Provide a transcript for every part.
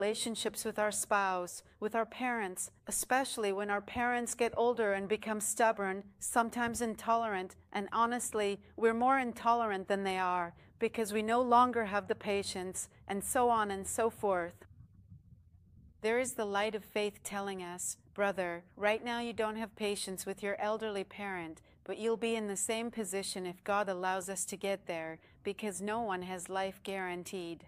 relationships with our spouse, with our parents, especially when our parents get older and become stubborn, sometimes intolerant, and honestly, we're more intolerant than they are because we no longer have the patience, and so on and so forth. There is the light of faith telling us, brother, right now you don't have patience with your elderly parent, but you'll be in the same position if God allows us to get there, because no one has life guaranteed.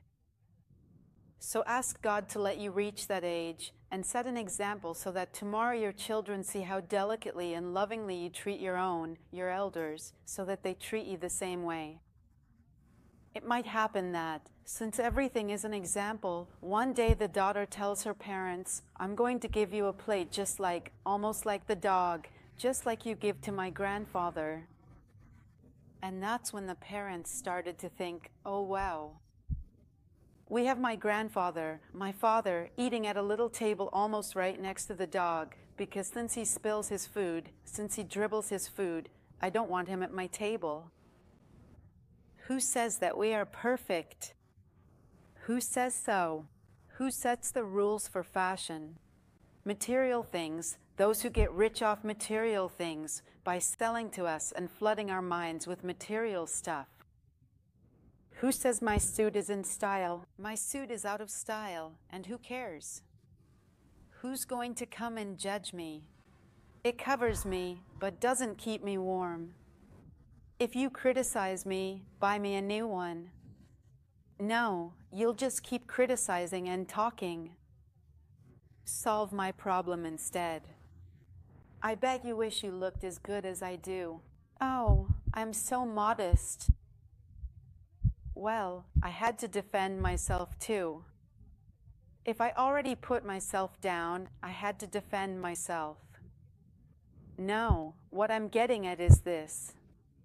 So ask God to let you reach that age and set an example so that tomorrow your children see how delicately and lovingly you treat your elders, so that they treat you the same way. It might happen that, since everything is an example, one day the daughter tells her parents, I'm going to give you a plate almost like the dog, just like you give to my grandfather. And that's when the parents started to think, oh wow. We have my grandfather, my father, eating at a little table almost right next to the dog, because since he spills his food, since he dribbles his food, I don't want him at my table. Who says that we are perfect? Who says so? Who sets the rules for fashion? Material things, those who get rich off material things by selling to us and flooding our minds with material stuff. Who says my suit is in style? My suit is out of style, and who cares? Who's going to come and judge me? It covers me, but doesn't keep me warm. If you criticize me, buy me a new one. No, you'll just keep criticizing and talking. Solve my problem instead. I bet you wish you looked as good as I do. Oh, I'm so modest. Well, I had to defend myself too. If I already put myself down, I had to defend myself. No, what I'm getting at is this.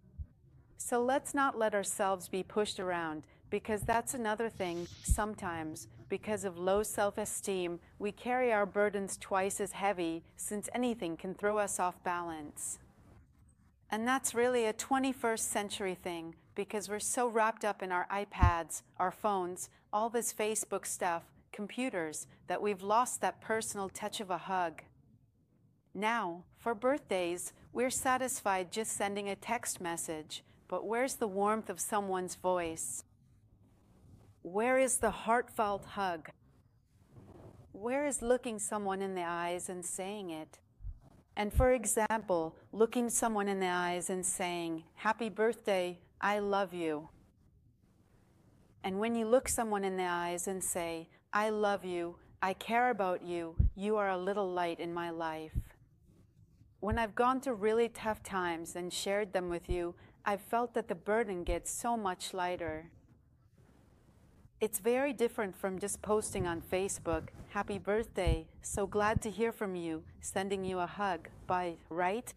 So let's not let ourselves be pushed around, because that's another thing. Sometimes, because of low self-esteem, we carry our burdens twice as heavy, since anything can throw us off balance. And that's really a 21st century thing, because we're so wrapped up in our iPads, our phones, all this Facebook stuff, computers, that we've lost that personal touch of a hug. Now, for birthdays, we're satisfied just sending a text message, but where's the warmth of someone's voice? Where is the heartfelt hug? Where is looking someone in the eyes and saying it? And for example, looking someone in the eyes and saying, "Happy birthday, I love you." And when you look someone in the eyes and say, "I love you, I care about you, you are a little light in my life." When I've gone through really tough times and shared them with you, I've felt that the burden gets so much lighter. It's very different from just posting on Facebook, "Happy birthday, so glad to hear from you, sending you a hug," right?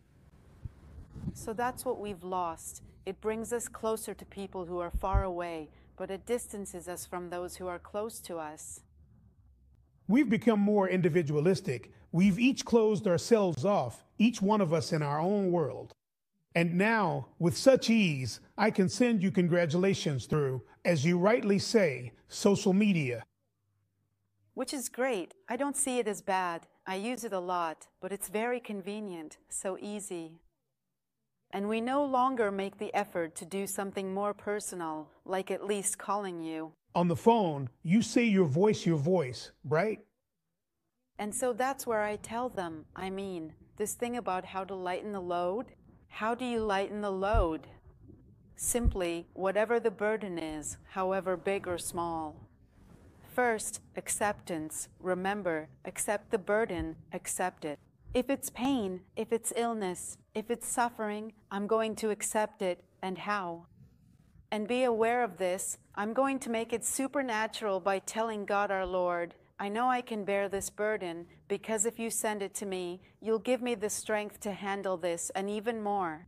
So that's what we've lost. It brings us closer to people who are far away, but it distances us from those who are close to us. We've become more individualistic. We've each closed ourselves off, each one of us in our own world. And now, with such ease, I can send you congratulations through, as you rightly say, social media. Which is great. I don't see it as bad. I use it a lot, but it's very convenient, so easy. And we no longer make the effort to do something more personal, like at least calling you. On the phone, you say your voice, right? And so that's where I tell them, this thing about how to lighten the load. How do you lighten the load? Simply, whatever the burden is, however big or small. First, acceptance. Remember, accept the burden, accept it. If it's pain, if it's illness, if it's suffering, I'm going to accept it, and how? And be aware of this. I'm going to make it supernatural by telling God our Lord, I know I can bear this burden, because if you send it to me, you'll give me the strength to handle this and even more.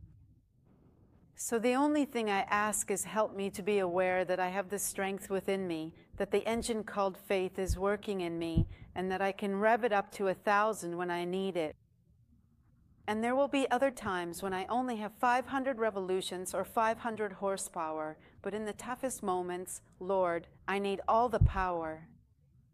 So the only thing I ask is help me to be aware that I have the strength within me, that the engine called faith is working in me, and that I can rev it up to 1,000 when I need it. And there will be other times when I only have 500 revolutions or 500 horsepower, but in the toughest moments, Lord, I need all the power.